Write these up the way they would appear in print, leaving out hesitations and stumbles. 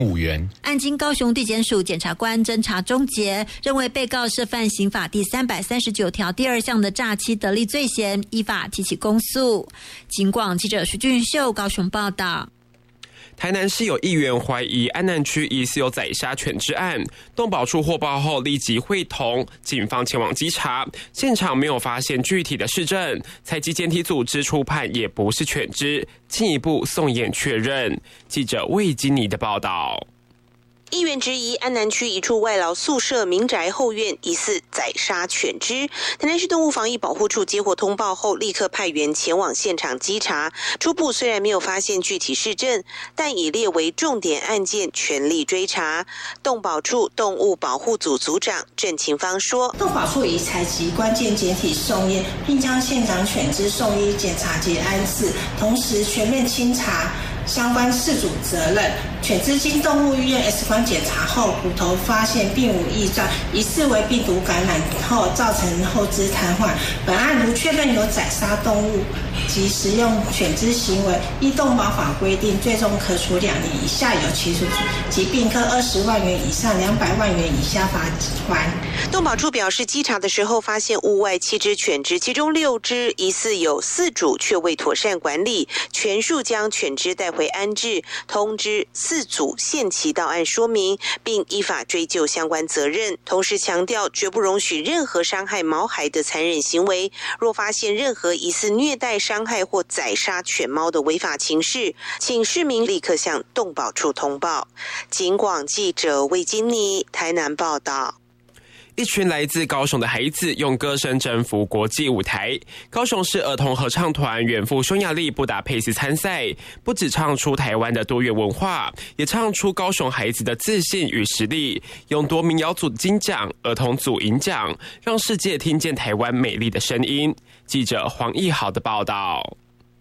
5元。 案经高雄地检署检察官侦查终结，认为被告涉犯刑法第339条第2项的诈欺得利罪嫌，依法提起公诉。警广记者徐俊秀高雄报道。 台南市有议员怀疑安南区疑似有宰杀犬只案，动保处获报后立即会同警方前往稽查，现场没有发现具体的事证，采集检体组织初判也不是犬只，进一步送验确认。记者魏金妮的报道。 议员质疑安南区一处外劳宿舍民宅后院疑似宰杀犬只，台南市动物防疫保护处接获通报后，立刻派员前往现场稽查。初步虽然没有发现具体事证，但已列为重点案件，全力追查。动保处动物保护组组长郑晴芳说：“ 动保处已采集关键检体送验，并将现场犬只送医检查及安置，同时全面清查相关事主责任。犬只经动物医院 X 光检查后，骨头发现并无异状，疑似为病毒感染后造成后肢瘫痪。本案如确认有宰杀动物及食用犬只行为，依动保法规定，最终可处2年以下有期徒刑及并科20万元以上200万元以下罚款。” 动保处表示，稽查的时候发现屋外7只犬只，其中6只疑似有饲主却未妥善管理，全数将犬只带回安置，通知饲主限期到案说明，并依法追究相关责任。同时强调，绝不容许任何伤害毛孩的残忍行为。若发现任何疑似虐待、伤害或宰杀犬猫的违法情事，请市民立刻向动保处通报。警广记者魏金妮台南报道。 一群来自高雄的孩子用歌声征服国际舞台。高雄市儿童合唱团远赴匈牙利布达佩斯参赛，不只唱出台湾的多元文化，也唱出高雄孩子的自信与实力，勇夺民谣组金奖、儿童组银奖，让世界听见台湾美丽的声音。记者黄义豪的报道。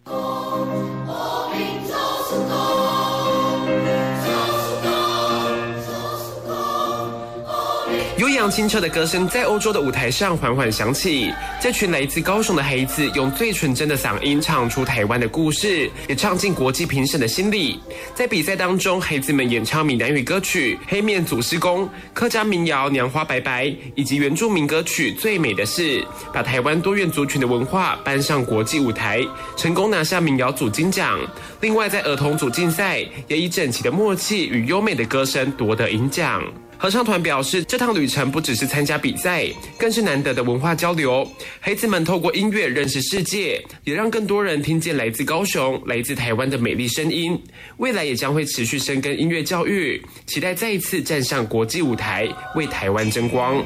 悠扬清澈的歌声在欧洲的舞台上缓缓响起，这群来自高雄的孩子用最纯真的嗓音唱出台湾的故事，也唱进国际评审的心里。在比赛当中，孩子们演唱闽南语歌曲《黑面祖师公》、客家民谣《娘花白白》以及原住民歌曲《最美的事》，把台湾多元族群的文化搬上国际舞台，成功拿下民谣组金奖。另外在儿童组竞赛，也以整齐的默契与优美的歌声夺得银奖。合唱团表示，这趟旅程不只是参加比赛，更是难得的文化交流。孩子们透过音乐认识世界，也让更多人听见来自高雄、来自台湾的美丽声音。未来也将会持续深耕音乐教育，期待再一次站上国际舞台，为台湾争光。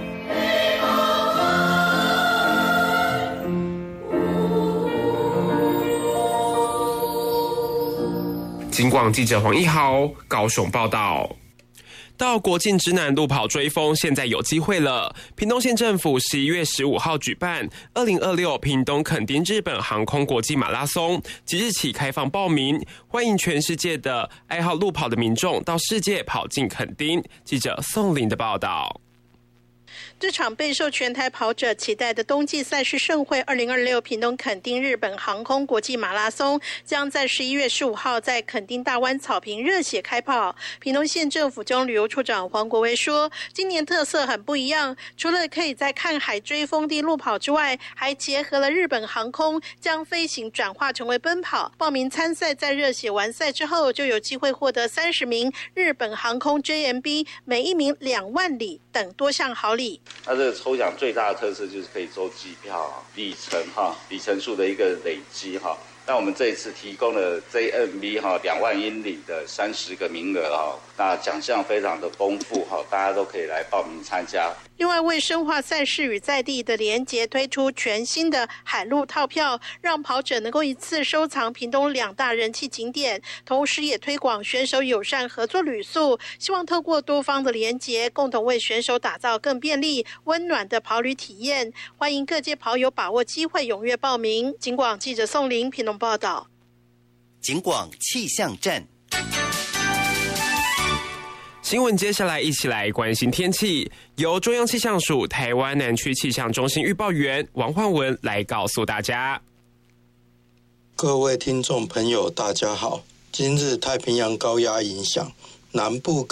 警广记者黄一豪高雄报道。到国境之南路跑追风，现在有机会了！屏东县政府11月15号举办2026屏东垦丁日本航空国际马拉松，即日起开放报名，欢迎全世界的爱好路跑的民众到世界跑进垦丁。记者宋林的报道。 这场备受全台跑者期待的冬季赛事盛会2026屏东垦丁日本航空国际马拉松将在11月15号在垦丁大湾草坪热血开跑。屏东县政府中旅游处长黄国威说，今年特色很不一样，除了可以在看海追风地路跑之外，还结合了日本航空，将飞行转化成为奔跑。报名参赛在热血完赛之后，就有机会获得30名日本航空 JMB 每一名2万里等多项好礼。 它这个抽奖最大的特色就是可以抽机票里程数的一个累积那我们这一次提供了 JMB 2万英里的30个名额那奖项非常的丰富大家都可以来报名参加。 另外，为深化赛事与在地的连结，推出全新的海陆套票，让跑者能够一次收藏屏东2大人气景点，同时也推广选手友善合作旅宿，希望透过多方的连结，共同为选手打造更便利、温暖的跑旅体验。欢迎各界跑友把握机会，踊跃报名。警广记者宋玲屏东报道。 警广气象站。 新闻接下来一起来关心天气，由中央气象署台湾南区气象中心预报员王焕文来告诉大家。 各位听众朋友大家好，今日太平洋高压影响南部